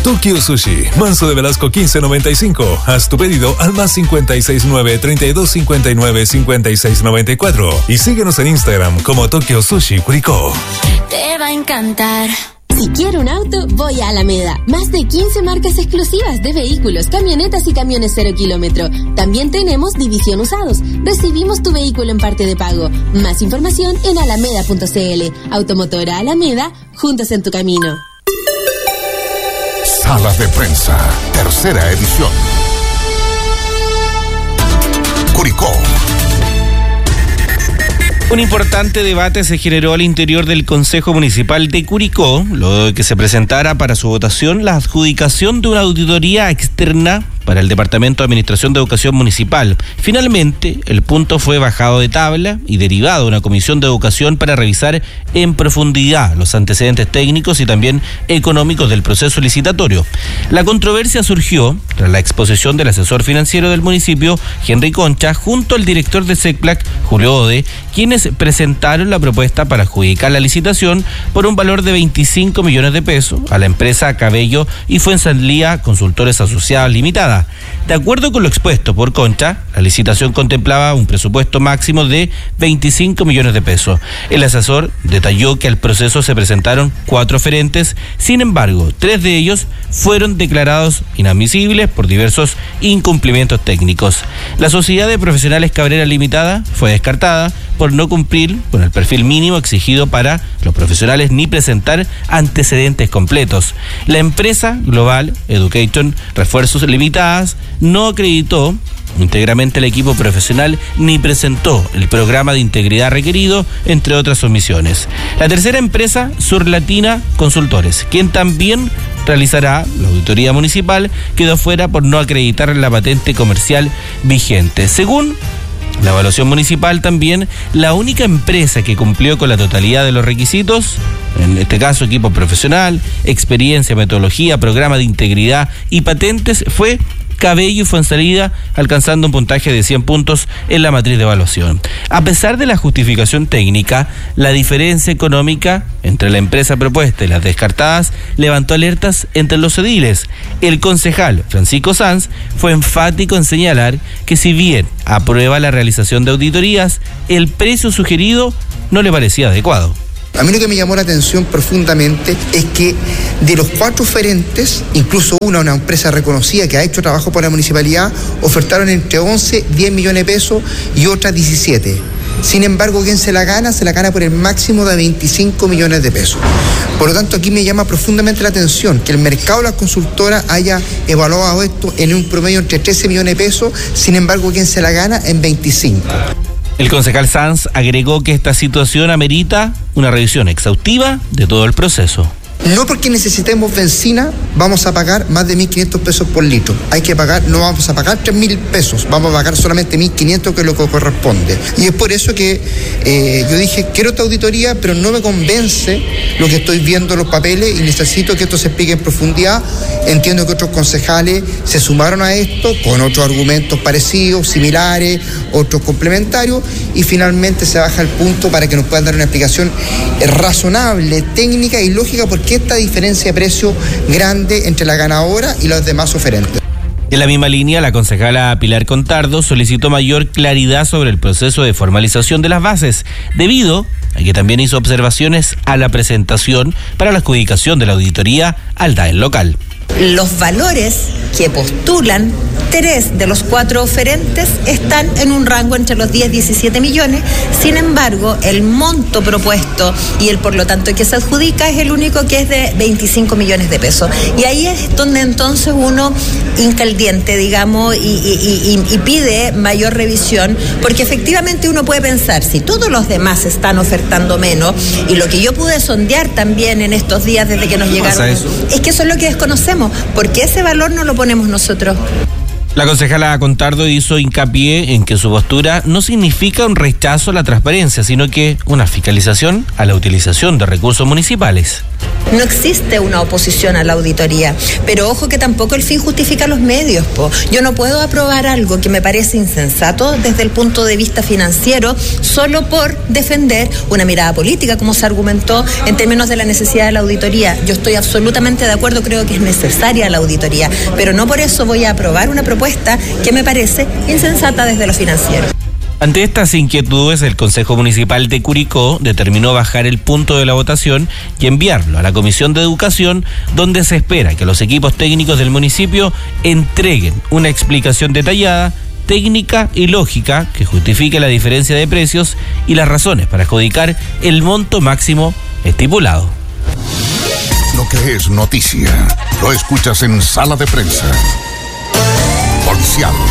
Tokyo Sushi, Manso de Velasco 1595. Haz tu pedido al más 569-3259-5694. Y síguenos en Instagram como Tokyo Sushi Curicó. Te va a encantar. Si quiero un auto, voy a Alameda. Más de 15 marcas exclusivas de vehículos, camionetas y camiones 0 kilómetro. También tenemos división usados. Recibimos tu vehículo en parte de pago. Más información en alameda.cl. Automotora Alameda, juntos en tu camino. Sala de Prensa, tercera edición. Curicó. Un importante debate se generó al interior del Consejo Municipal de Curicó, luego de que se presentara para su votación la adjudicación de una auditoría externa para el Departamento de Administración de Educación Municipal. Finalmente, el punto fue bajado de tabla y derivado a una comisión de educación para revisar en profundidad los antecedentes técnicos y también económicos del proceso licitatorio. La controversia surgió tras la exposición del asesor financiero del municipio, Henry Concha, junto al director de SECPLAC, Julio Ode, quienes presentaron la propuesta para adjudicar la licitación por un valor de 25 millones de pesos a la empresa Cabello y Fuensalía Consultores Asociados Limitada. De acuerdo con lo expuesto por Concha, la licitación contemplaba un presupuesto máximo de 25 millones de pesos. El asesor detalló que al proceso se presentaron 4 oferentes, sin embargo, 3 de ellos fueron declarados inadmisibles por diversos incumplimientos técnicos. La Sociedad de Profesionales Cabrera Limitada fue descartada por no cumplir con el perfil mínimo exigido para los profesionales ni presentar antecedentes completos. La empresa Global Education Refuerzos Limitadas no acreditó íntegramente el equipo profesional ni presentó el programa de integridad requerido, entre otras omisiones. La tercera empresa, Surlatina Consultores, quien también realizará la auditoría municipal, quedó fuera por no acreditar la patente comercial vigente. Según la evaluación municipal, también la única empresa que cumplió con la totalidad de los requisitos, en este caso equipo profesional, experiencia, metodología, programa de integridad y patentes, fue Cabello y Fuensalida, alcanzando un puntaje de 100 puntos en la matriz de evaluación. A pesar de la justificación técnica, la diferencia económica entre la empresa propuesta y las descartadas levantó alertas entre los ediles. El concejal Francisco Sanz fue enfático en señalar que si bien aprueba la realización de auditorías, el precio sugerido no le parecía adecuado. A mí lo que me llamó la atención profundamente es que de los 4 oferentes, incluso una empresa reconocida que ha hecho trabajo por la municipalidad, ofertaron entre 11, 10 millones de pesos y otras 17. Sin embargo, quien se la gana por el máximo de 25 millones de pesos. Por lo tanto, aquí me llama profundamente la atención que el mercado de las consultoras haya evaluado esto en un promedio entre 13 millones de pesos, sin embargo, quien se la gana en 25. El concejal Sanz agregó que esta situación amerita una revisión exhaustiva de todo el proceso. No porque necesitemos benzina vamos a pagar más de 1.500 pesos por litro. No vamos a pagar 3.000 pesos, vamos a pagar solamente 1.500, que es lo que corresponde. Y es por eso que yo dije, quiero esta auditoría, pero no me convence lo que estoy viendo en los papeles y necesito que esto se explique en profundidad. Entiendo que otros concejales se sumaron a esto con otros argumentos parecidos, similares, otros complementarios, y finalmente se baja el punto para que nos puedan dar una explicación razonable, técnica y lógica, porque esta diferencia de precio grande entre la ganadora y los demás oferentes. En la misma línea, la concejala Pilar Contardo solicitó mayor claridad sobre el proceso de formalización de las bases, debido a que también hizo observaciones a la presentación para la adjudicación de la auditoría al DAEL local. Los valores que postulan 3 de los 4 oferentes están en un rango entre los 10 y 17 millones. Sin embargo, el monto propuesto y el por lo tanto que se adjudica es el único que es de 25 millones de pesos. Y ahí es donde entonces uno hinca el diente, digamos, y pide mayor revisión, porque efectivamente uno puede pensar, si todos los demás están ofertando menos, y lo que yo pude sondear también en estos días desde que nos llegaron, es que eso es lo que desconocemos, porque ese valor no lo ponemos nosotros. La concejala Contardo hizo hincapié en que su postura no significa un rechazo a la transparencia, sino que una fiscalización a la utilización de recursos municipales. No existe una oposición a la auditoría, pero ojo que tampoco el fin justifica los medios, po. Yo no puedo aprobar algo que me parece insensato desde el punto de vista financiero solo por defender una mirada política, como se argumentó en términos de la necesidad de la auditoría. Yo estoy absolutamente de acuerdo, creo que es necesaria la auditoría, pero no por eso voy a aprobar una propuesta que me parece insensata desde lo financiero. Ante estas inquietudes, el Consejo Municipal de Curicó determinó bajar el punto de la votación y enviarlo a la Comisión de Educación, donde se espera que los equipos técnicos del municipio entreguen una explicación detallada, técnica y lógica que justifique la diferencia de precios y las razones para adjudicar el monto máximo estipulado. Lo que es noticia, lo escuchas en Sala de Prensa. Policial.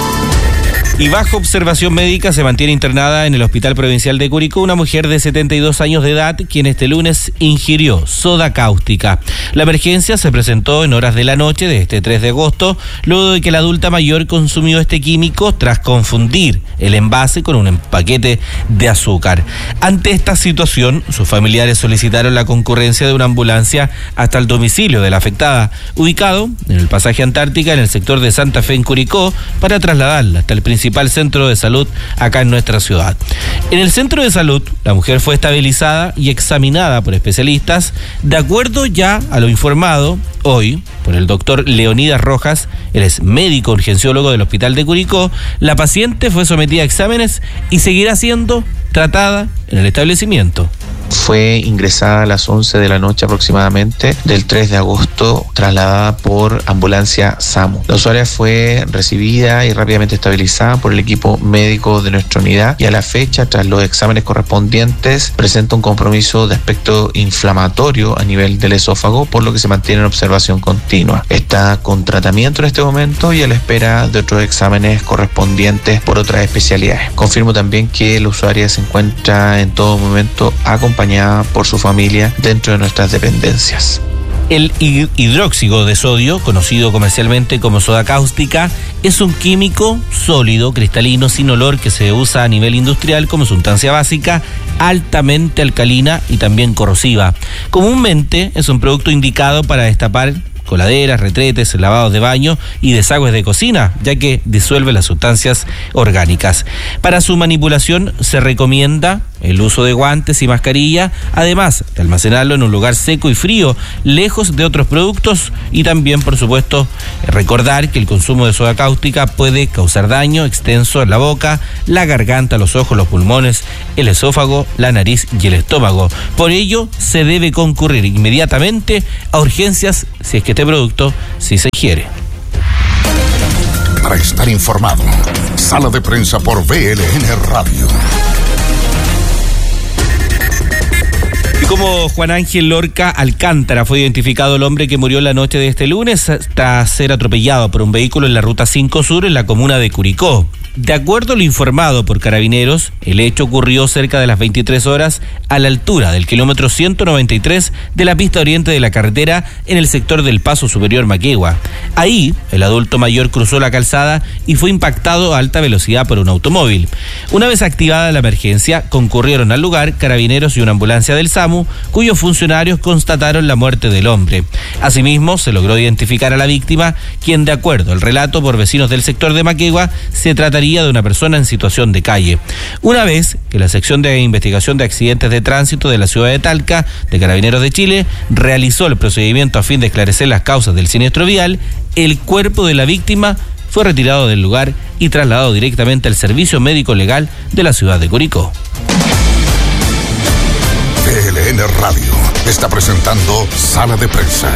Y bajo observación médica se mantiene internada en el Hospital Provincial de Curicó una mujer de 72 años de edad, quien este lunes ingirió soda cáustica. La emergencia se presentó en horas de la noche de este 3 de agosto, luego de que la adulta mayor consumió este químico tras confundir el envase con un paquete de azúcar. Ante esta situación, sus familiares solicitaron la concurrencia de una ambulancia hasta el domicilio de la afectada, ubicado en el pasaje Antártica en el sector de Santa Fe en Curicó, para trasladarla hasta el principal centro de salud acá en nuestra ciudad. En el centro de salud, la mujer fue estabilizada y examinada por especialistas. De acuerdo ya a lo informado hoy por el doctor Leonidas Rojas, él es médico urgenciólogo del Hospital de Curicó, la paciente fue sometida a exámenes y seguirá siendo tratada en el establecimiento. Fue ingresada a las 11 de la noche aproximadamente del 3 de agosto, trasladada por ambulancia SAMU. La usuaria fue recibida y rápidamente estabilizada por el equipo médico de nuestra unidad y a la fecha, tras los exámenes correspondientes, presenta un compromiso de aspecto inflamatorio a nivel del esófago, por lo que se mantiene en observación continua. Está con tratamiento en este momento y a la espera de otros exámenes correspondientes por otras especialidades. Confirmo también que la usuaria se encuentra en todo momento acompañada por su familia dentro de nuestras dependencias. El hidróxido de sodio, conocido comercialmente como soda cáustica, es un químico sólido, cristalino, sin olor, que se usa a nivel industrial como sustancia básica, altamente alcalina y también corrosiva. Comúnmente es un producto indicado para destapar coladeras, retretes, lavados de baño y desagües de cocina, ya que disuelve las sustancias orgánicas. Para su manipulación se recomienda el uso de guantes y mascarilla, además de almacenarlo en un lugar seco y frío, lejos de otros productos, y también, por supuesto, recordar que el consumo de soda cáustica puede causar daño extenso en la boca, la garganta, los ojos, los pulmones, el esófago, la nariz y el estómago. Por ello, se debe concurrir inmediatamente a urgencias si es que este producto sí se ingiere. Para estar informado, Sala de Prensa por VLN Radio. Y como Juan Ángel Lorca Alcántara fue identificado el hombre que murió la noche de este lunes tras ser atropellado por un vehículo en la Ruta 5 Sur en la comuna de Curicó. De acuerdo a lo informado por Carabineros, el hecho ocurrió cerca de las 23 horas a la altura del kilómetro 193 de la pista oriente de la carretera en el sector del Paso Superior Maquegua. Ahí, el adulto mayor cruzó la calzada y fue impactado a alta velocidad por un automóvil. Una vez activada la emergencia, concurrieron al lugar Carabineros y una ambulancia del SAMU, cuyos funcionarios constataron la muerte del hombre. Asimismo, se logró identificar a la víctima, quien, de acuerdo al relato por vecinos del sector de Maquegua, se trataría de una persona en situación de calle. Una vez que la sección de investigación de accidentes de tránsito de la ciudad de Talca, de Carabineros de Chile, realizó el procedimiento a fin de esclarecer las causas del siniestro vial, el cuerpo de la víctima fue retirado del lugar y trasladado directamente al Servicio Médico Legal de la ciudad de Curicó. VLN Radio está presentando Sala de Prensa.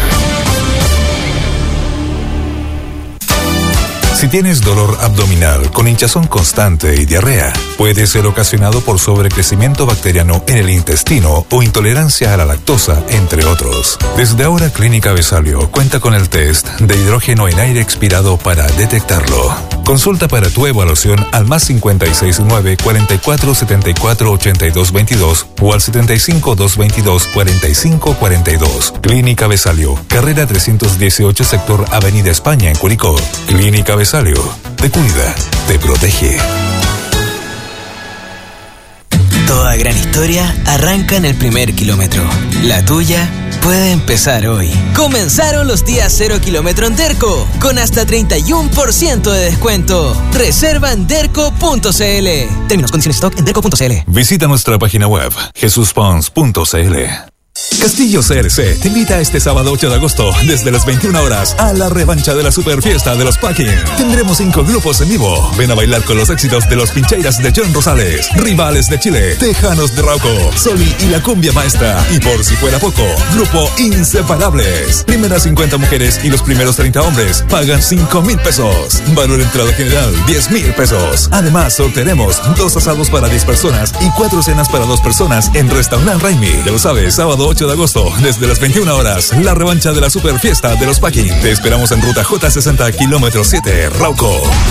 Si tienes dolor abdominal con hinchazón constante y diarrea, puede ser ocasionado por sobrecrecimiento bacteriano en el intestino o intolerancia a la lactosa, entre otros. Desde ahora, Clínica Besalio cuenta con el test de hidrógeno en aire expirado para detectarlo. Consulta para tu evaluación al +56 9 44 74 82 22 o al 75 222 45 42. Clínica Besalio, carrera 318, sector Avenida España en Curicó. Clínica Besalio, te cuida, te protege. Toda Toda gran historia arranca en el primer kilómetro. La tuya puede empezar hoy. Comenzaron los días 0 kilómetro en Derco, con hasta 31% de descuento. Reserva en derco.cl. Términos, condiciones, stock en derco.cl. Visita nuestra página web, jesuspons.cl. Castillo CRC te invita este sábado 8 de agosto desde las 21 horas a la revancha de la super fiesta de los Packing. Tendremos 5 grupos en vivo. Ven a bailar con los éxitos de los Pincheiras de John Rosales, Rivales de Chile, Tejanos de Rauco, Soli y la Cumbia Maestra. Y por si fuera poco, Grupo Inseparables. Primeras 50 mujeres y los primeros 30 hombres pagan 5,000 pesos. Valor entrada general 10,000 pesos. Además, sortearemos 2 asados para 10 personas y 4 cenas para 2 personas en Restaurant Raimi. Ya lo sabes, sábado 8 de agosto, desde las 21 horas, la revancha de la super fiesta de los Packing. Te esperamos en ruta J60, kilómetro 7, Rauco.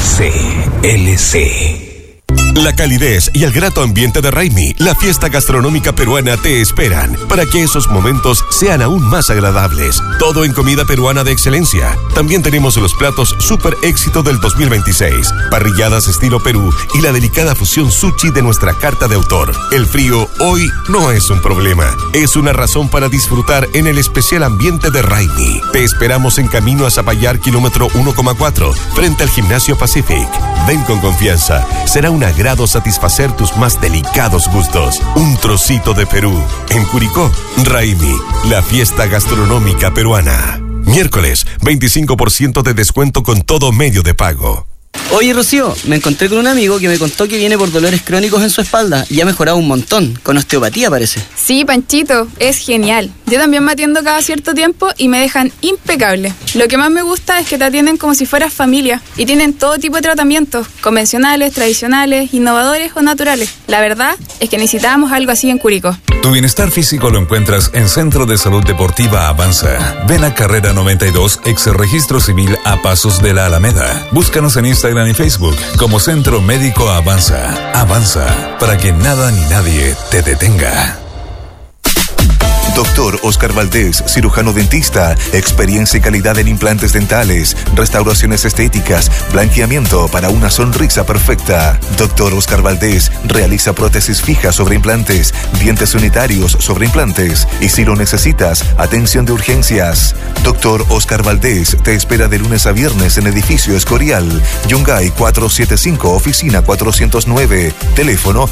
CLC. La calidez y el grato ambiente de Raimi, la fiesta gastronómica peruana, te esperan para que esos momentos sean aún más agradables. Todo en comida peruana de excelencia. También tenemos los platos super éxito del 2026, parrilladas estilo Perú y la delicada fusión sushi de nuestra carta de autor. El frío hoy no es un problema, es una razón para disfrutar en el especial ambiente de Raimi. Te esperamos en camino a Zapallar, kilómetro 1,4, frente al Gimnasio Pacific. Ven con confianza, será un agrado satisfacer tus más delicados gustos. Un trocito de Perú. En Curicó, Raimi, la fiesta gastronómica peruana. Miércoles, 25% de descuento con todo medio de pago. Oye, Rocío, me encontré con un amigo que me contó que viene por dolores crónicos en su espalda y ha mejorado un montón, con osteopatía parece. Sí, Panchito, es genial. Yo también me atiendo cada cierto tiempo y me dejan impecable. Lo que más me gusta es que te atienden como si fueras familia y tienen todo tipo de tratamientos, convencionales, tradicionales, innovadores o naturales. La verdad es que necesitábamos algo así en Curicó. Tu bienestar físico lo encuentras en Centro de Salud Deportiva Avanza. Ven a Carrera 92, ex Registro Civil a Pasos de la Alameda. Búscanos en Instagram y Facebook como Centro Médico Avanza. Avanza, para que nada ni nadie te detenga. Doctor Oscar Valdés, cirujano dentista, experiencia y calidad en implantes dentales, restauraciones estéticas, blanqueamiento para una sonrisa perfecta. Doctor Oscar Valdés realiza prótesis fijas sobre implantes, dientes unitarios sobre implantes y si lo necesitas, atención de urgencias. Doctor Oscar Valdés te espera de lunes a viernes en Edificio Escorial, Yungay 475, oficina 409, teléfono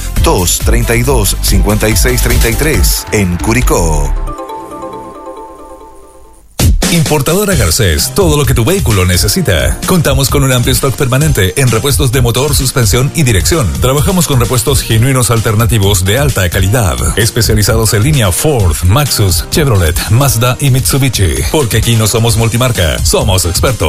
232-5633, en Curicó. Importadora Garcés, todo lo que tu vehículo necesita. Contamos con un amplio stock permanente en repuestos de motor, suspensión y dirección. Trabajamos con repuestos genuinos alternativos de alta calidad, especializados en línea Ford, Maxus, Chevrolet, Mazda y Mitsubishi. Porque aquí no somos multimarca, somos expertos.